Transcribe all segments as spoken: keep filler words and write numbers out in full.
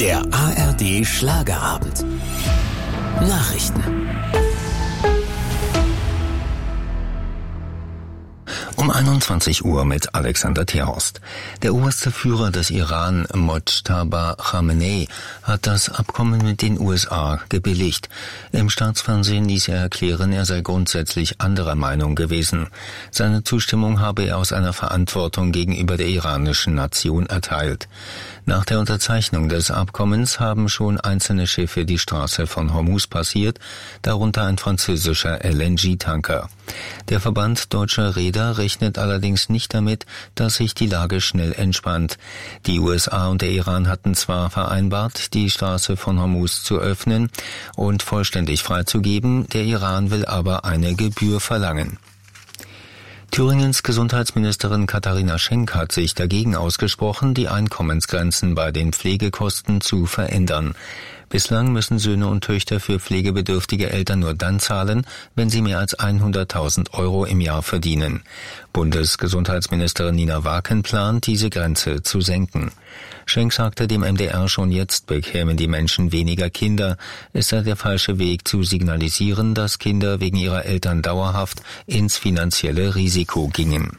Der A R D Schlagerabend. Nachrichten. Um einundzwanzig Uhr mit Alexander Terhorst. Der oberste Führer des Iran, Mojtaba Khamenei, hat das Abkommen mit den U S A gebilligt. Im Staatsfernsehen ließ er erklären, er sei grundsätzlich anderer Meinung gewesen. Seine Zustimmung habe er aus einer Verantwortung gegenüber der iranischen Nation erteilt. Nach der Unterzeichnung des Abkommens haben schon einzelne Schiffe die Straße von Hormuz passiert, darunter ein französischer L N G-Tanker. Der Verband Deutscher Reeder rechnet allerdings nicht damit, dass sich die Lage schnell entspannt. Die U S A und der Iran hatten zwar vereinbart, die Straße von Hormuz zu öffnen und vollständig freizugeben, der Iran will aber eine Gebühr verlangen. Thüringens Gesundheitsministerin Katharina Schenk hat sich dagegen ausgesprochen, die Einkommensgrenzen bei den Pflegekosten zu verändern. Bislang müssen Söhne und Töchter für pflegebedürftige Eltern nur dann zahlen, wenn sie mehr als hunderttausend Euro im Jahr verdienen. Bundesgesundheitsministerin Nina Waken plant, diese Grenze zu senken. Schenk sagte dem M D R, schon jetzt bekämen die Menschen weniger Kinder. Es sei der falsche Weg zu signalisieren, dass Kinder wegen ihrer Eltern dauerhaft ins finanzielle Risiko gingen.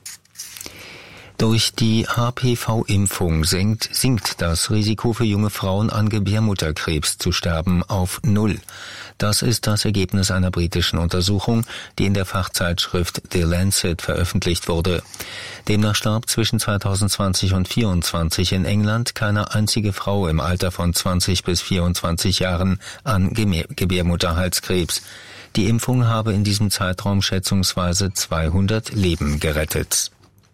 Durch die H P V-Impfung sinkt, sinkt das Risiko für junge Frauen an Gebärmutterkrebs zu sterben auf null. Das ist das Ergebnis einer britischen Untersuchung, die in der Fachzeitschrift The Lancet veröffentlicht wurde. Demnach starb zwischen zweitausendzwanzig und vierundzwanzig in England keine einzige Frau im Alter von zwanzig bis vierundzwanzig Jahren an Gebärmutterhalskrebs. Die Impfung habe in diesem Zeitraum schätzungsweise zweihundert Leben gerettet.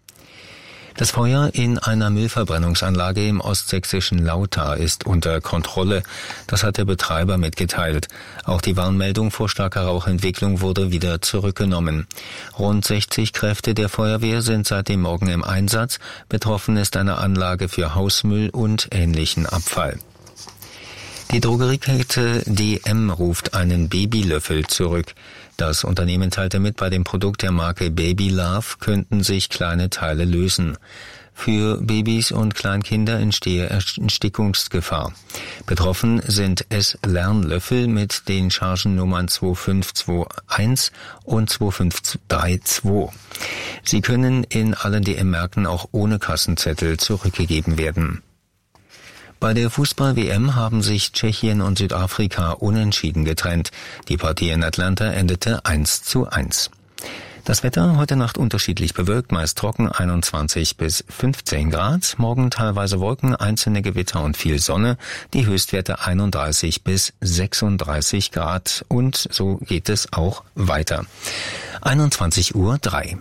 Das Feuer in einer Müllverbrennungsanlage im ostsächsischen Lauta ist unter Kontrolle. Das hat der Betreiber mitgeteilt. Auch die Warnmeldung vor starker Rauchentwicklung wurde wieder zurückgenommen. Rund sechzig Kräfte der Feuerwehr sind seit dem Morgen im Einsatz. Betroffen ist eine Anlage für Hausmüll und ähnlichen Abfall. Die Drogeriekette D M ruft einen Babylöffel zurück. Das Unternehmen teilte mit, bei dem Produkt der Marke Baby Love könnten sich kleine Teile lösen. Für Babys und Kleinkinder entstehe Erstickungsgefahr. Betroffen sind S-Lernlöffel mit den Chargennummern zwei fünf zwei eins und zwei fünf drei zwei. Sie können in allen D M-Märkten auch ohne Kassenzettel zurückgegeben werden. Bei der Fußball-W M haben sich Tschechien und Südafrika unentschieden getrennt. Die Partie in Atlanta endete eins zu eins. Das Wetter heute Nacht unterschiedlich bewölkt, meist trocken, einundzwanzig bis fünfzehn Grad. Morgen teilweise Wolken, einzelne Gewitter und viel Sonne. Die Höchstwerte einunddreißig bis sechsunddreißig Grad. Und so geht es auch weiter. einundzwanzig Uhr drei.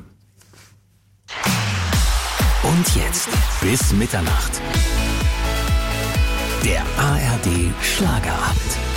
Und jetzt bis Mitternacht. Der A R D Schlagerabend.